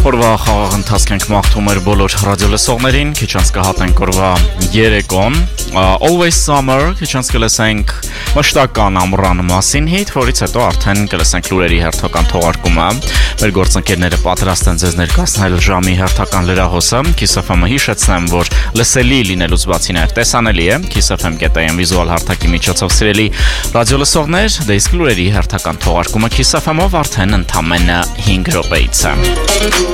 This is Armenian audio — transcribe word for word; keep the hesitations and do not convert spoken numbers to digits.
Օրվա խաղաղ ընթացք ենք մաղթում էր բոլոր ռադիոլսողներին, քիչ անց կհատենք օրվա երեկոն, Always Summer, քիչ անց կլսենք մշտական ամռան մասին հիթ, որից հետո արդեն կլսենք լուրերի հերթական թողարկումը։ Մեր գործընկերները պատրաստ են ձեզ ներկայացնել ժամի հերթական լրահոսը, Kiss F M-ը հիշեցնեմ, որ լսելի լինելուց բացի նաև տեսանելի է Kiss F M dot am վիզուալ հարթակի միջոցով սիրելի ռադիոլսողներ, դե իսկ լուրերի հերթական թողարկումը Kiss F M-ով արդեն ընդամենը հինգ րոպեից է։